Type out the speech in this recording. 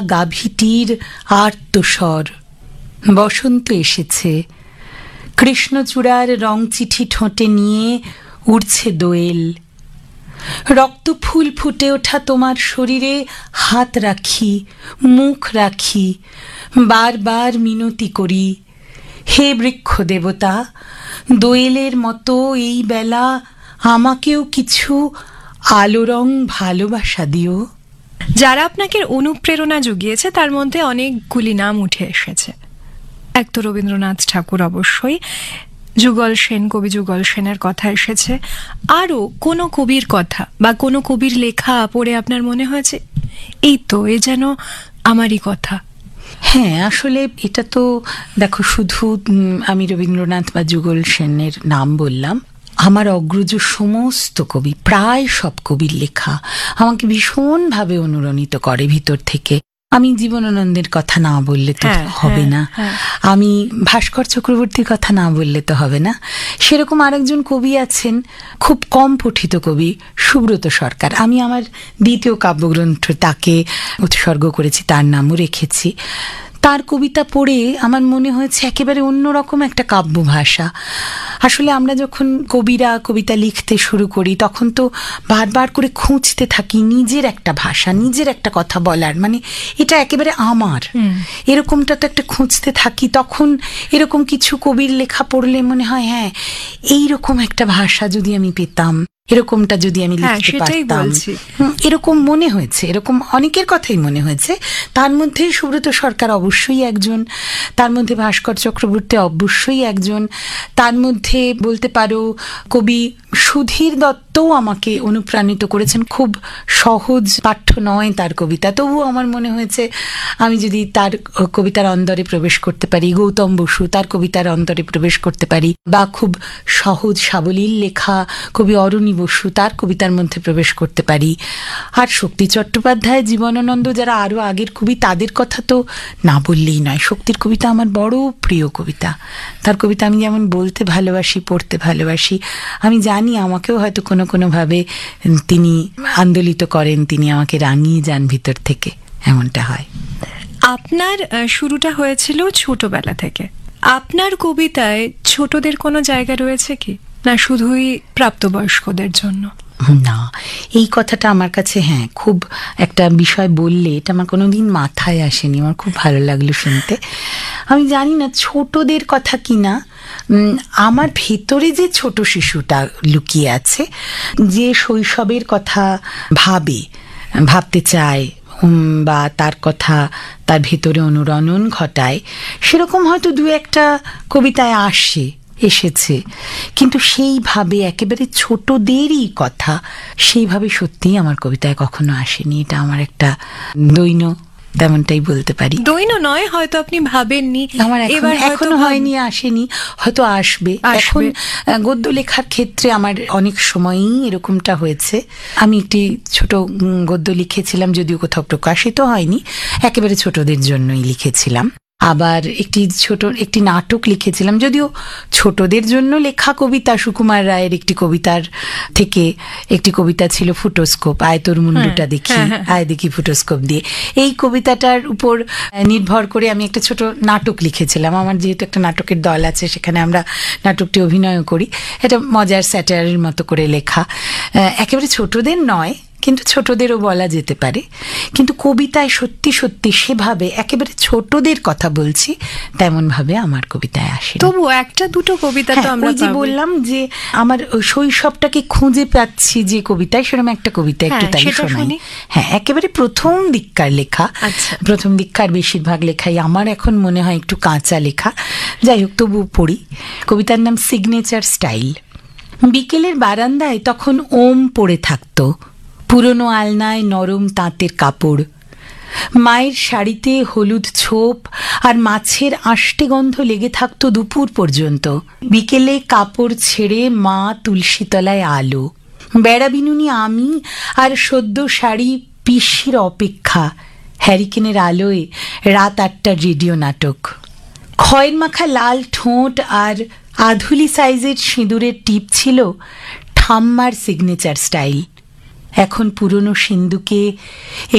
গাভীটির আর্তস্বর। বসন্ত এসেছে, কৃষ্ণচূড়ার রং চিঠি ঠোঁটে নিয়ে উড়ছে দোয়েল। রক্তফুল ফুটে ওঠা তোমার শরীরে হাত রাখি, মুখ রাখি, বারবার মিনতি করি, হে বৃক্ষ দেবতা, দোয়েলের মতো এই বেলা আমাকেও কিছু আলো রং ভালোবাসা দিও। যারা আপনাকে অনুপ্রেরণা জুগিয়েছে তার মধ্যে অনেকগুলি নাম উঠে এসেছে। এক তো রবীন্দ্রনাথ ঠাকুর অবশ্যই, যুগল সেন, কবি যুগল সেনের কথা এসেছে। আরও কোনো কবির কথা বা কোনো কবির লেখা পড়ে আপনার মনে হয়েছে এই তো এ যেন আমারই কথা? হ্যাঁ, আসলে এটা তো দেখো, শুধু আমি রবীন্দ্রনাথ বা যুগল সেনের নাম বললাম। আমার অগ্রজ সমস্ত কবি, প্রায় সব কবির লেখা আমাকে ভীষণভাবে অনুরণিত করে ভিতর থেকে। আমি জীবনানন্দের কথা না বললে তো হবে না, আমি ভাস্কর চক্রবর্তীর কথা না বললে তো হবে না। সেরকম আরেকজন কবি আছেন, খুব কম পঠিত কবি, সুব্রত সরকার। আমি আমার দ্বিতীয় কাব্যগ্রন্থ তাকে উৎসর্গ করেছি, তার নামও রেখেছি। তার কবিতা পড়ে আমার মনে হয়েছে একেবারে অন্যরকম একটা কাব্য ভাষা। আসলে আমরা যখন কবিরা কবিতা লিখতে শুরু করি তখন তো বারবার করে খুঁজতে থাকি নিজের একটা ভাষা, নিজের একটা কথা বলার, মানে এটা একেবারে আমার, এরকমটা তো একটা খুঁজতে থাকি। তখন এরকম কিছু কবির লেখা পড়লে মনে হয় হ্যাঁ, এইরকম একটা ভাষা যদি আমি পেতাম, এরকমটা যদি আমি লিখতে পারতাম, এরকম মনে হয়েছে। এরকম অনেকের কথাই মনে হয়েছে। তার মধ্যে সুব্রত সরকার অবশ্যই একজন, তার মধ্যে ভাস্কর চক্রবর্তী অবশ্যই একজন, তার মধ্যে বলতে পারো কবি সুধীর দত্তও আমাকে অনুপ্রাণিত করেছেন। খুব সহজ পাঠ্য নয় তার কবিতা, তবুও আমার মনে হয়েছে আমি যদি তার কবিতার অন্তরে প্রবেশ করতে পারি, গৌতম বসু তার কবিতার অন্তরে প্রবেশ করতে পারি, বা খুব সহজ সাবলীল লেখা কবি অরুণী বসু তার কবিতার মধ্যে প্রবেশ করতে পারি। আর শক্তি চট্টোপাধ্যায়, জীবনানন্দ, যারা আরো আগের কবি, তাদের কথা তো না বললেই নয়। শক্তির কবিতা আমার বড় প্রিয় কবিতা। তার কবিতা আমি যেমন বলতে ভালোবাসি, পড়তে ভালোবাসি। আমি জানি আমাকেও হয়তো কোনো কোনোভাবে তিনি আন্দোলিত করেন, তিনি আমাকে রাঙিয়ে যান ভিতর থেকে, এমনটা হয়। আপনার শুরুটা হয়েছিল ছোটবেলা থেকে। আপনার কবিতায় ছোটদের কোনো জায়গা রয়েছে কি, না শুধুই প্রাপ্তবয়স্কদের জন্য? না, এই কথাটা আমার কাছে হ্যাঁ খুব একটা বিষয় বললে, এটা আমার কোনোদিন মাথায় আসেনি। আমার খুব ভালো লাগলো শুনতে। আমি জানি না ছোটদের কথা কিনা, আমার ভেতরে যে ছোট শিশুটা লুকিয়ে আছে, যে শৈশবের কথা ভাবতে চায় বা তার কথা তার ভেতরে অনুরণন ঘটায়, সেরকম হয়তো দু একটা কবিতায় এসেছে, কিন্তু সেইভাবে একেবারে ছোটদেরই কথা সেইভাবে সত্যিই আমার কবিতায় কখনো আসেনি। এটা আমার একটা দৈন্য, তেমনটাই বলতে পারি। দৈন্য নয়, হয়তো আপনি ভাবেননি, আমার এখনো হয়নি, আসেনি, হয়তো আসবে। এখন গদ্য লেখার ক্ষেত্রে আমার অনেক সময়ই এরকমটা হয়েছে। আমি একটি ছোট গদ্য লিখেছিলাম, যদিও কোথাও প্রকাশিত হয়নি, একেবারে ছোটদের জন্যই লিখেছিলাম। আবার একটি নাটক লিখেছিলাম, যদিও ছোটদের জন্য লেখা কবিতা। সুকুমার রায়ের একটি কবিতার থেকে একটি কবিতা ছিল ফুটোস্কোপ, আয় তোর মুন্ডুটা দেখি, আয় দেখি ফুটোস্কোপ দিয়ে। এই কবিতাটার উপর নির্ভর করে আমি একটা ছোট নাটক লিখেছিলাম। আমার যেহেতু একটা নাটকের দল আছে, সেখানে আমরা নাটকটি অভিনয় করি। এটা মজার স্যাটায়ারের মতো করে লেখা, একেবারে ছোটদের নয়, কিন্তু ছোটদেরও বলা যেতে পারে। কিন্তু কবিতায় সত্যি সত্যি সেভাবে একেবারে ছোটদের কথা বলছি তেমন ভাবে আমার কবিতায় আসে। তবু একটা দুটো কবিতা তো আমরা যে বললাম যে আমার শৈশবটাকে খুঁজে পাচ্ছি যে কবিতায়, সেরকম একটা কবিতা একটু তাই শোনাই। হ্যাঁ, একেবারে প্রথম দিককার লেখা। প্রথম দিককার বেশিরভাগ লেখাই আমার এখন মনে হয় একটু কাঁচা লেখা, যাই হোক তবু পড়ি। কবিতার নাম সিগনেচার স্টাইল। বিকেলের বারান্দায় তখন ওম পড়ে থাকতো, পুরনো আলনায় নরম তাঁতের কাপড়, মায়ের শাড়িতে হলুদ ছোপ আর মাছের আষ্টে গন্ধ লেগে থাকতো দুপুর পর্যন্ত। বিকেলে কাপড় ছেড়ে মা তুলসীতলায় আলো, বেড়া বিনুনি আমি আর সদ্য শাড়ি পিসির অপেক্ষা, হ্যারিকেনের আলোয় রাত 8টার রেডিও নাটক। খয়ের মাখা লাল ঠোঁট আর আধুলি সাইজের সিঁদুরের টিপ ছিল ঠাম্মার সিগনেচার স্টাইল। এখন পুরনো সিন্ধুকে